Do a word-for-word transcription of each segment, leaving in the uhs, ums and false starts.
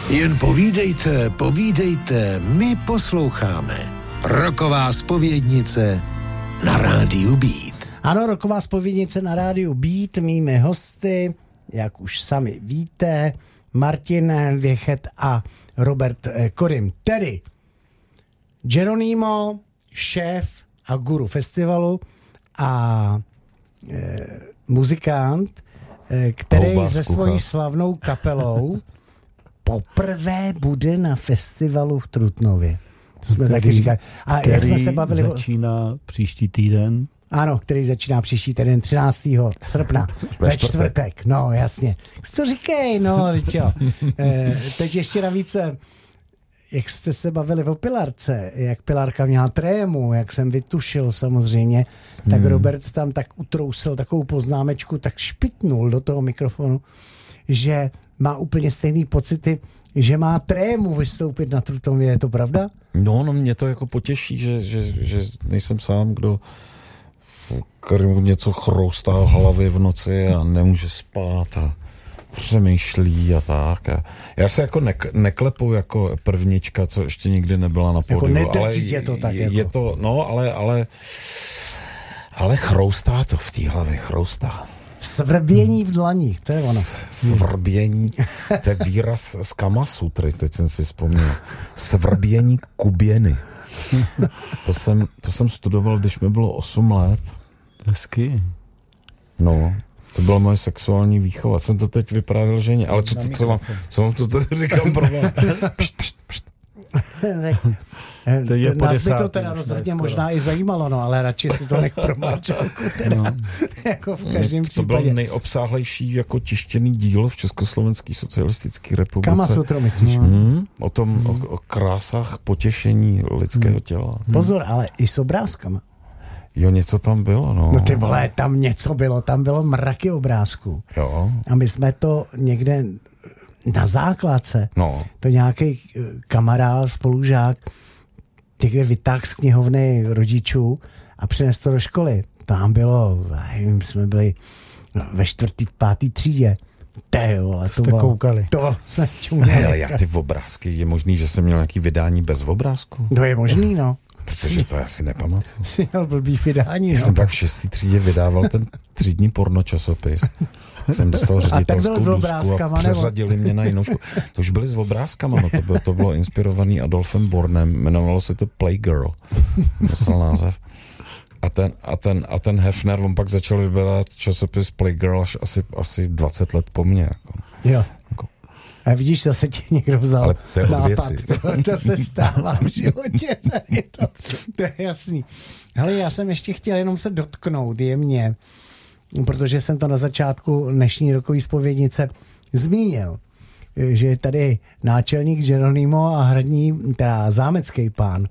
Jen povídejte, povídejte, my posloucháme. Roková zpovědnice na rádiu Beat. Ano, roková zpovědnice na rádiu Beat, mými hosty, jak už sami víte, Martin Věchet a Robert Korym. Tedy Geronimo, šéf a guru festivalu a e, muzikant, e, který Houba se svojí slavnou kapelou poprvé bude na festivalu v Trutnově. To jsme taky říkali. A jak jsme se bavili... začíná příští týden. Ano, který začíná příští týden třináctého srpna ve čtvrtek. No, jasně. Co říkej, no, čo. E, teď ještě navíc, jak jste se bavili o Pilarce, jak Pilarka měla trému, jak jsem vytušil samozřejmě, hmm. tak Robert tam tak utrousil takovou poznámečku, tak špitnul do toho mikrofonu, že má úplně stejný pocity, že má trému vystoupit na Trutnově, je to pravda? No, no mě to jako potěší, že, že, že nejsem sám, kdo kterému něco chroustá v hlavě v noci a nemůže spát a přemýšlí a tak. A já se jako nek, neklepu jako prvnička, co ještě nikdy nebyla na pódiu. Jako ale je to tak. Je, jako. je to, no, ale, ale, ale chroustá to v té hlavě, chroustá. Svrbění v dlaních, to je ono. Svrbění, to je výraz z Kamasutry, teď jsem si vzpomněl. Svrbění kuběny. To jsem, to jsem studoval, když mi bylo osm let. Hezky. No, to byla moje sexuální výchova. Jsem to teď vyprávěl ženě, ale co, co, co, mám, co mám to tady říkám pro vás? Pšt, pšt, pšt. To nás by to teda rozhodně možná i zajímalo, no, ale radši si to nech pro Marčelku teda, no. Jako v každém to případě. To byl nejobsáhlejší jako tištěný díl v Československé socialistické republice. Kamasutru, myslíš? Hmm, o tom, hmm. o, o krásách potěšení lidského hmm. těla. Pozor, ale i s obrázkama. Jo, něco tam bylo, no. No ty vole, tam něco bylo, tam bylo mraky obrázků. Jo. A my jsme to někde na základce, no. To nějaký kamarád, spolužák, někde vytáhl z knihovny rodičů a přines to do školy. Tam bylo, nevím, jsme byli ve čtvrtý, pátý třídě. Tejo, ale to, to bylo, koukali. To jsme čuměli. Ale jak ty obrázky, je možný, že jsem měl nějaký vydání bez obrázku? To je možný, no. Protože to já si nepamatuju. Jsi měl blbý vydání, Já no. jsem pak v šestý třídě vydával ten třídní pornočasopis. Jsem dostal ředitelskou dusku a přeřadili mě na jinou školu. To už byly s obrázkama, no to bylo, to bylo inspirovaný Adolfem Bornem, jmenovalo se to Playgirl, dostal název. A ten, a, ten, a ten Hefner, on pak začal vybírat časopis Playgirl až asi, asi dvacet let po mně. Jako. Jo. Jako. A vidíš, zase ti někdo vzal ale to nápad. To, to se stává v životě. Tady to, to je jasný. Hele, já jsem ještě chtěl jenom se dotknout jemně, protože jsem to na začátku dnešní rokové zpovědnice zmínil, že je tady náčelník Geronimo a hradní, teda zámecký pán.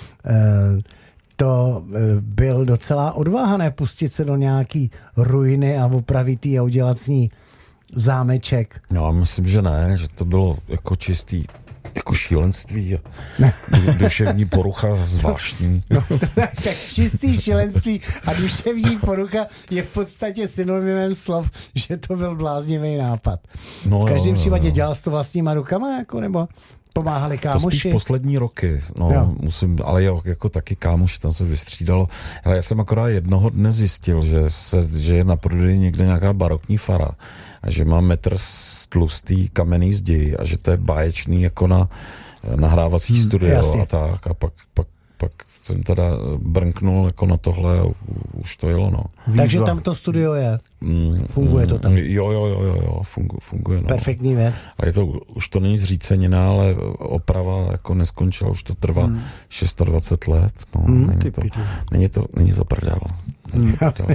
To byl docela odvaha nepustit se do nějaký ruiny a opravitý a udělat s ní zámeček. No, myslím, že ne, že to bylo jako čistý jako šílenství a duševní porucha zvláštní. No, tak čistý šílenství a duševní porucha je v podstatě synonymem slov, že to byl bláznivý nápad. No, v každém no, případě no. Dělal jsi to vlastníma rukama, jako, nebo pomáhali kámoši? To spíš poslední roky, no, musím, ale jo, jako taky kámoši, tam se vystřídalo. Ale já jsem akorát jednoho dne zjistil, že, se, že je na prodeji někde nějaká barokní fara a že má metr z tlustý kamenný zdi a že to je báječný jako na nahrávací hmm, studio jasně. A tak a pak, pak, pak jsem teda brnknul jako na tohle a už to jelo, no. Takže tam to studio je. Funguje to tam. Jo, jo, jo, jo, jo funguje, funguje, no. Perfektní věc. A je to, už to není zřícenina, ale oprava jako neskončila, už to trvá hmm. dvacet šest let, no. Hmm, není, to, není, to, není to prdel. Není to prdel.